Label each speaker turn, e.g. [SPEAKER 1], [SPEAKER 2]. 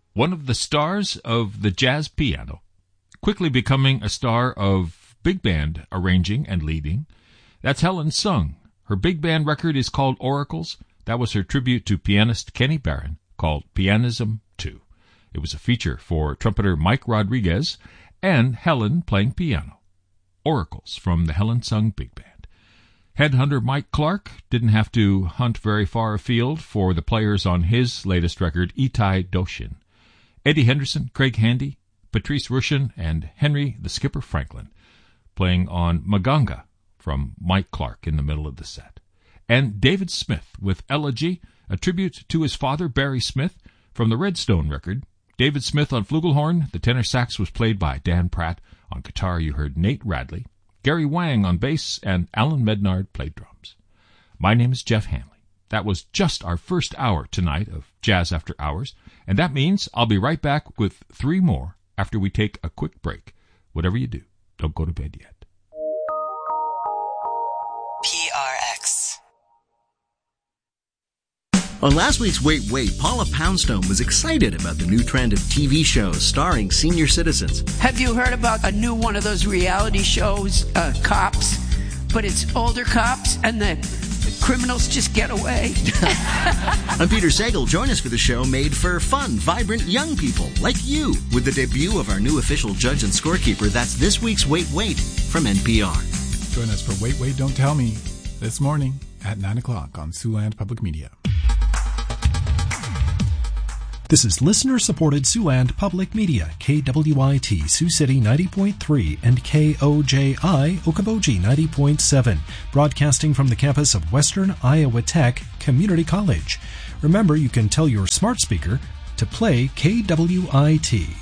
[SPEAKER 1] one of the stars of the jazz piano, quickly becoming a star of big band arranging and leading. That's Helen Sung. Her big band record is called Oracles. That was her tribute to pianist Kenny Barron, called Pianism 2. It was a feature for trumpeter Mike Rodriguez and Helen playing piano. Oracles from the Helen Sung Big Band. Headhunter Mike Clark didn't have to hunt very far afield for the players on his latest record, Itai Doshin. Eddie Henderson, Craig Handy, Patrice Rushin, and Henry the Skipper Franklin playing on Maganga from Mike Clark in the middle of the set. And David Smith with Elegy, a tribute to his father, Barry Smith, from the Redstone record. David Smith on flugelhorn, the tenor sax was played by Dan Pratt. On guitar you heard Nate Radley, Gary Wang on bass, and Alan Mednard played drums. My name is Jeff Hanley. That was just our first hour tonight of Jazz After Hours, and that means I'll be right back with 3 more after we take a quick break. Whatever you do, don't go to bed yet.
[SPEAKER 2] PRX.
[SPEAKER 3] On last week's Wait, Wait, Paula Poundstone was excited about the new trend of TV shows starring senior citizens.
[SPEAKER 4] Have you heard about a new one of those reality shows, Cops? But it's older cops and the criminals just get away.
[SPEAKER 3] I'm Peter Sagal. Join us for the show made for fun, vibrant young people like you with the debut of our new official judge and scorekeeper. That's this week's Wait, Wait from NPR.
[SPEAKER 5] Join us for Wait, Wait, Don't Tell Me this morning at 9 o'clock on Siouxland Public Media.
[SPEAKER 6] This is listener-supported Siouxland Public Media, KWIT Sioux City 90.3 and KOJI Okoboji 90.7, broadcasting from the campus of Western Iowa Tech Community College. Remember, you can tell your smart speaker to play KWIT.